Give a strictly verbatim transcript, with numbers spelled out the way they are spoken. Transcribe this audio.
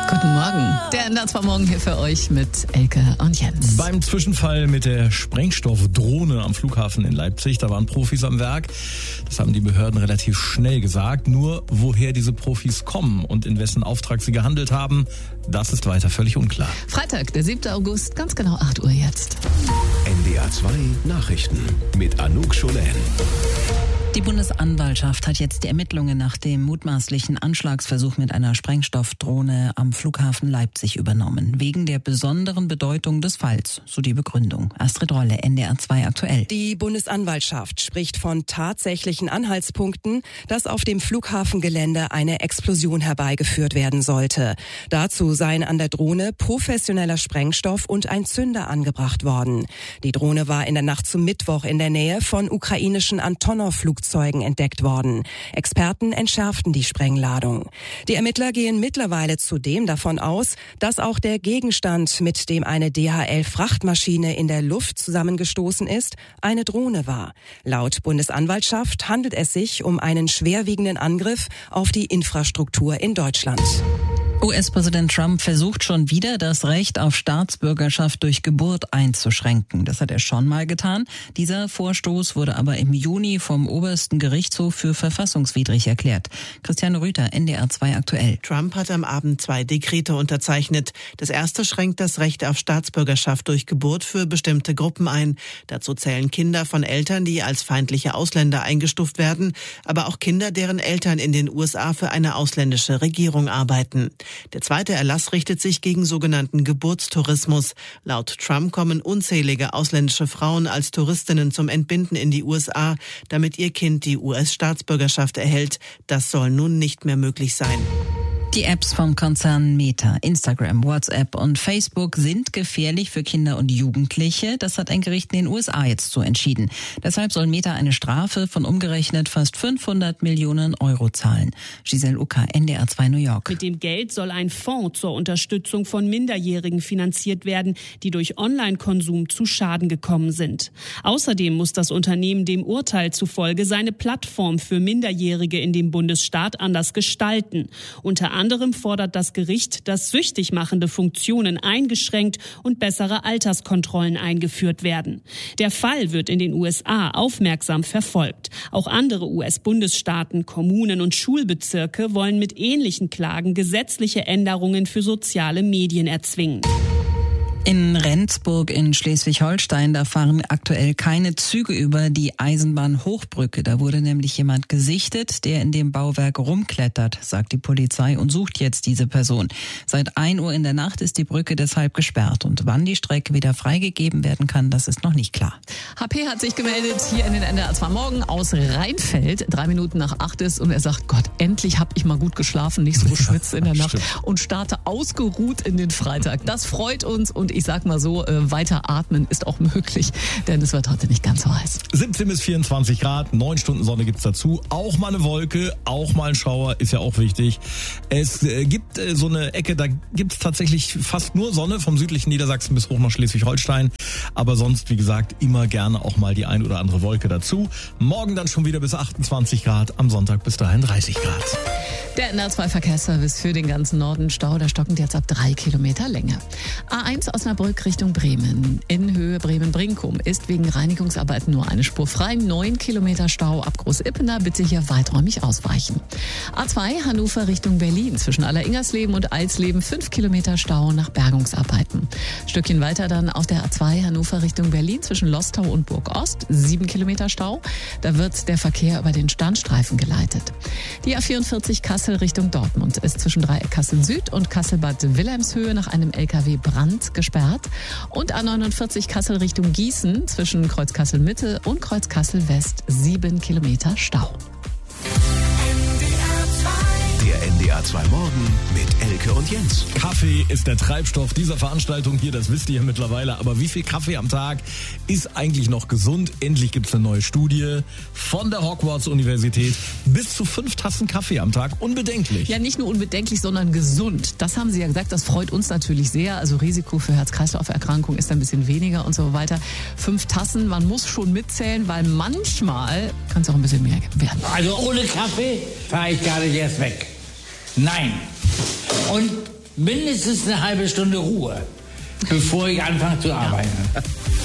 Guten Morgen. Der N D R zwei Morgen hier für euch mit Elke und Jens. Beim Zwischenfall mit der Sprengstoffdrohne am Flughafen in Leipzig, da waren Profis am Werk. Das haben die Behörden relativ schnell gesagt. Nur woher diese Profis kommen und in wessen Auftrag sie gehandelt haben, das ist weiter völlig unklar. Freitag, der siebten August, ganz genau acht Uhr jetzt. N D R zwei Nachrichten mit Anouk Scholen. Die Bundesanwaltschaft hat jetzt die Ermittlungen nach dem mutmaßlichen Anschlagsversuch mit einer Sprengstoffdrohne am Flughafen Leipzig übernommen. Wegen der besonderen Bedeutung des Falls, so die Begründung. Astrid Rolle, N D R zwei aktuell. Die Bundesanwaltschaft spricht von tatsächlichen Anhaltspunkten, dass auf dem Flughafengelände eine Explosion herbeigeführt werden sollte. Dazu seien an der Drohne professioneller Sprengstoff und ein Zünder angebracht worden. Die Drohne war in der Nacht zum Mittwoch in der Nähe von ukrainischen Antonov-Flugzeugen entdeckt worden. Experten entschärften die Sprengladung. Die Ermittler gehen mittlerweile zudem davon aus, dass auch der Gegenstand, mit dem eine D H L-Frachtmaschine in der Luft zusammengestoßen ist, eine Drohne war. Laut Bundesanwaltschaft handelt es sich um einen schwerwiegenden Angriff auf die Infrastruktur in Deutschland. U S-Präsident Trump versucht schon wieder, das Recht auf Staatsbürgerschaft durch Geburt einzuschränken. Das hat er schon mal getan. Dieser Vorstoß wurde aber im Juni vom obersten Gerichtshof für verfassungswidrig erklärt. Christiane Rüther, N D R zwei aktuell. Trump hat am Abend zwei Dekrete unterzeichnet. Das erste schränkt das Recht auf Staatsbürgerschaft durch Geburt für bestimmte Gruppen ein. Dazu zählen Kinder von Eltern, die als feindliche Ausländer eingestuft werden, aber auch Kinder, deren Eltern in den U S A für eine ausländische Regierung arbeiten. Der zweite Erlass richtet sich gegen sogenannten Geburtstourismus. Laut Trump kommen unzählige ausländische Frauen als Touristinnen zum Entbinden in die U S A, damit ihr Kind die U S-Staatsbürgerschaft erhält. Das soll nun nicht mehr möglich sein. Die Apps vom Konzern Meta, Instagram, WhatsApp und Facebook sind gefährlich für Kinder und Jugendliche. Das hat ein Gericht in den U S A jetzt so entschieden. Deshalb soll Meta eine Strafe von umgerechnet fast fünfhundert Millionen Euro zahlen. Giselle Ucker, N D R zwei New York. Mit dem Geld soll ein Fonds zur Unterstützung von Minderjährigen finanziert werden, die durch Online-Konsum zu Schaden gekommen sind. Außerdem muss das Unternehmen dem Urteil zufolge seine Plattform für Minderjährige in dem Bundesstaat anders gestalten. Unter anderem fordert das Gericht, dass süchtig machende Funktionen eingeschränkt und bessere Alterskontrollen eingeführt werden. Der Fall wird in den U S A aufmerksam verfolgt. Auch andere U S-Bundesstaaten, Kommunen und Schulbezirke wollen mit ähnlichen Klagen gesetzliche Änderungen für soziale Medien erzwingen. In Rendsburg in Schleswig-Holstein, da fahren aktuell keine Züge über die Eisenbahnhochbrücke. Da wurde nämlich jemand gesichtet, der in dem Bauwerk rumklettert, sagt die Polizei und sucht jetzt diese Person. Seit ein Uhr in der Nacht ist die Brücke deshalb gesperrt. Und wann die Strecke wieder freigegeben werden kann, das ist noch nicht klar. H P hat sich gemeldet hier in den N D R zwei Morgen aus Rheinfeld. Drei Minuten nach acht ist und er sagt, Gott, endlich habe ich mal gut geschlafen, nicht so geschwitzt in der Nacht und starte ausgeruht in den Freitag. Das freut uns und ich sag mal so, äh, weiter atmen ist auch möglich, denn es wird heute nicht ganz so heiß. siebzehn bis vierundzwanzig Grad, neun Stunden Sonne gibt's dazu. Auch mal eine Wolke, auch mal ein Schauer, ist ja auch wichtig. Es äh, gibt äh, so eine Ecke, da gibt's tatsächlich fast nur Sonne, vom südlichen Niedersachsen bis hoch nach Schleswig-Holstein. Aber sonst, wie gesagt, immer gerne auch mal die ein oder andere Wolke dazu. Morgen dann schon wieder bis achtundzwanzig Grad, am Sonntag bis dahin dreißig Grad. Der N D R zwei Verkehrsservice für den ganzen Norden. Stau, der stockend jetzt ab drei Kilometer Länge. A eins Osnabrück Richtung Bremen. In Höhe Bremen-Brinkum ist wegen Reinigungsarbeiten nur eine Spur frei. neun Kilometer Stau ab Groß-Ippener. Bitte hier weiträumig ausweichen. A zwei Hannover Richtung Berlin. Zwischen Aller-Ingersleben und Alsleben fünf Kilometer Stau nach Bergungsarbeiten. Stückchen weiter dann auf der A zwei Hannover Richtung Berlin. Zwischen Lostau und Burg-Ost sieben Kilometer Stau. Da wird der Verkehr über den Standstreifen geleitet. Die A vierundvierzig Kassel Richtung Dortmund ist zwischen Dreieck Kassel Süd und Kassel-Bad Wilhelmshöhe nach einem L K W-Brand gesperrt. Und A neunundvierzig Kassel Richtung Gießen zwischen Kreuz Kassel Mitte und Kreuz Kassel West sieben Kilometer Stau. Der N D R zwei Morgen mit Elke und Jens. Kaffee ist der Treibstoff dieser Veranstaltung hier, das wisst ihr ja mittlerweile. Aber wie viel Kaffee am Tag ist eigentlich noch gesund? Endlich gibt's eine neue Studie von der Hogwarts-Universität. Bis zu fünf Tassen Kaffee am Tag, unbedenklich. Ja, nicht nur unbedenklich, sondern gesund. Das haben Sie ja gesagt, das freut uns natürlich sehr. Also Risiko für Herz-Kreislauf-Erkrankungen ist ein bisschen weniger und so weiter. Fünf Tassen, man muss schon mitzählen, weil manchmal kann es auch ein bisschen mehr werden. Also ohne Kaffee fahre ich gar nicht erst weg. Nein. Und mindestens eine halbe Stunde Ruhe, bevor ich anfange zu arbeiten.